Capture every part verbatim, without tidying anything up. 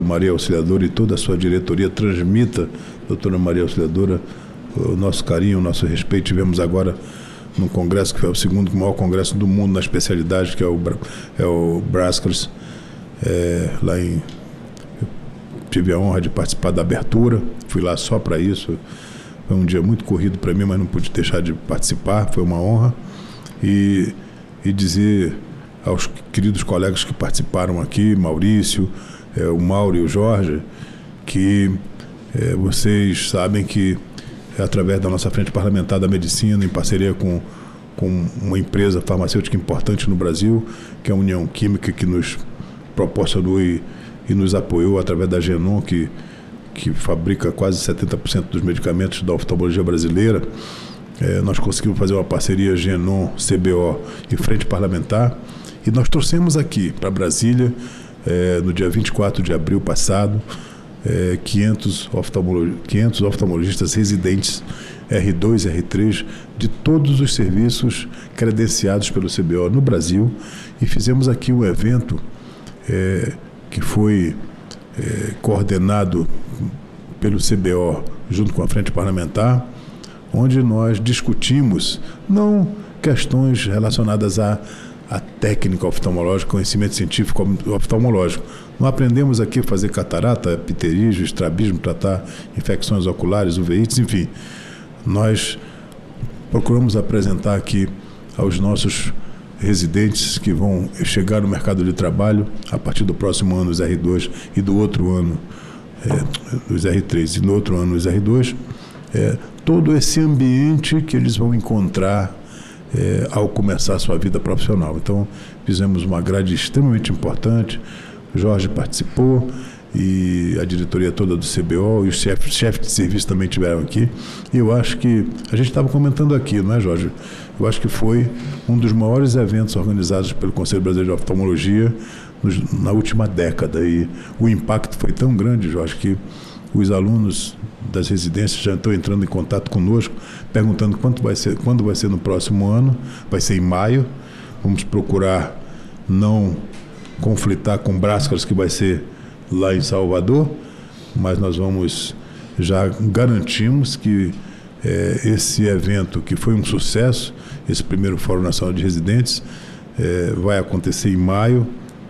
Maria Auxiliadora e toda a sua diretoria transmita, doutora Maria Auxiliadora, o nosso carinho, o nosso respeito. Tivemos agora num congresso que foi o segundo maior congresso do mundo na especialidade, que é o, é o Brascars, é, lá em... Eu tive a honra de participar da abertura, fui lá só para isso. Foi um dia muito corrido para mim, mas não pude deixar de participar, foi uma honra. E, e dizer aos queridos colegas que participaram aqui, Maurício, É, o Mauro e o Jorge, que é, vocês sabem que é através da nossa Frente Parlamentar da Medicina, em parceria com, com uma empresa farmacêutica importante no Brasil, que é a União Química, que nos proporcionou e, e nos apoiou através da Genon, que, que fabrica quase setenta por cento dos medicamentos da oftalmologia brasileira. É, nós conseguimos fazer uma parceria Genon, C B O e Frente Parlamentar, e nós trouxemos aqui para Brasília, É, no dia vinte e quatro de abril passado, é, quinhentos, oftalmolo- quinhentos oftalmologistas residentes R dois e R três de todos os serviços credenciados pelo C B O no Brasil, e fizemos aqui um evento é, que foi é, coordenado pelo C B O junto com a Frente Parlamentar, onde nós discutimos não questões relacionadas a a técnica oftalmológica, conhecimento científico oftalmológico. Não aprendemos aqui a fazer catarata, pterígio, estrabismo, tratar infecções oculares, uveites, enfim. Nós procuramos apresentar aqui aos nossos residentes que vão chegar no mercado de trabalho a partir do próximo ano, os R dois, e do outro ano, é, os R três, e no outro ano, os R dois, é, todo esse ambiente que eles vão encontrar É, ao começar a sua vida profissional. Então, fizemos uma grade extremamente importante, o Jorge participou, e a diretoria toda do C B O, e os chefes chefes de serviço também estiveram aqui. E eu acho que, a gente estava comentando aqui, não é, Jorge? Eu acho que foi um dos maiores eventos organizados pelo Conselho Brasileiro de Oftalmologia nos, na última década, e o impacto foi tão grande, Jorge, que os alunos das residências já estão entrando em contato conosco, perguntando quanto vai ser, quando vai ser no próximo ano. Vai ser em maio. Vamos procurar não conflitar com Brascars, que vai ser lá em Salvador, mas nós vamos, já garantimos que é, esse evento, que foi um sucesso, esse primeiro Fórum Nacional de Residentes, é, vai acontecer em maio,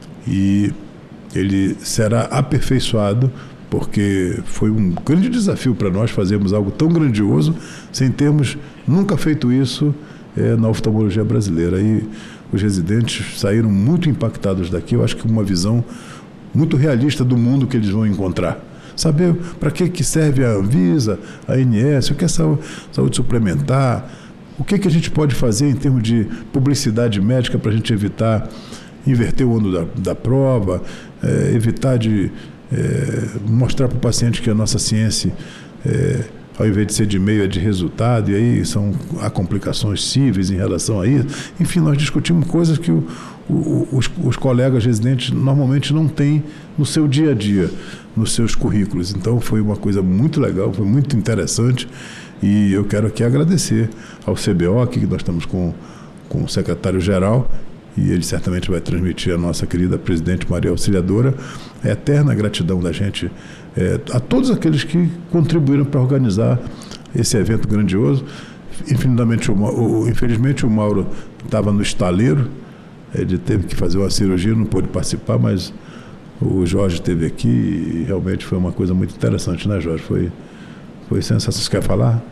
e ele será aperfeiçoado, porque foi um grande desafio para nós fazermos algo tão grandioso sem termos nunca feito isso é, na oftalmologia brasileira. E os residentes saíram muito impactados daqui. Eu acho que uma visão muito realista do mundo que eles vão encontrar. Saber para que, que serve a Anvisa, a A N S, o que é saúde, saúde suplementar, o que, que a gente pode fazer em termos de publicidade médica para a gente evitar, inverter o ano da, da prova, é, evitar de... É, mostrar para o paciente que a nossa ciência, é, ao invés de ser de meio, é de resultado, e aí são, há complicações cíveis em relação a isso. Enfim, nós discutimos coisas que o, o, os, os colegas residentes normalmente não têm no seu dia a dia, nos seus currículos. Então foi uma coisa muito legal, foi muito interessante, e eu quero aqui agradecer ao C B O, aqui que nós estamos com, com o secretário-geral, e ele certamente vai transmitir a nossa querida presidente Maria Auxiliadora, a eterna gratidão da gente é, a todos aqueles que contribuíram para organizar esse evento grandioso. Infinitamente, o, o, infelizmente o Mauro estava no estaleiro, ele teve que fazer uma cirurgia, não pôde participar, mas o Jorge esteve aqui e realmente foi uma coisa muito interessante, né, Jorge? Foi, foi sensacional. Você quer falar?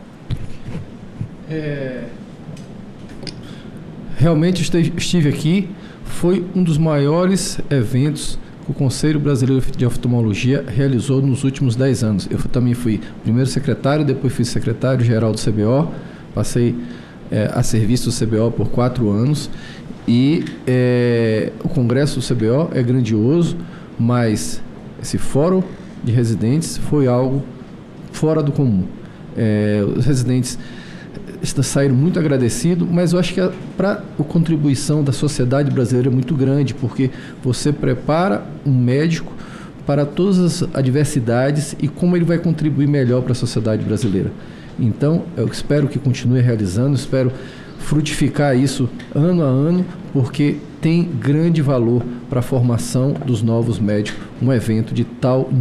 É... Realmente estive aqui, foi um dos maiores eventos que o Conselho Brasileiro de Oftalmologia realizou nos últimos dez anos. Eu também fui primeiro secretário, depois fui secretário-geral do C B O, passei é, a serviço do C B O por quatro anos, e é, o congresso do C B O é grandioso, mas esse fórum de residentes foi algo fora do comum. É, os residentes saíram muito agradecidos, mas eu acho que para a contribuição da sociedade brasileira é muito grande, porque você prepara um médico para todas as adversidades e como ele vai contribuir melhor para a sociedade brasileira. Então, eu espero que continue realizando, espero frutificar isso ano a ano, porque tem grande valor para a formação dos novos médicos, um evento de tal